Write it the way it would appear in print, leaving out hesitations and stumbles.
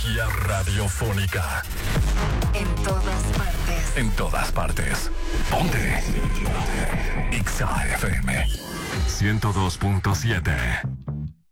energía radiofónica. En todas partes. En todas partes. Ponte. Exa FM 102.7.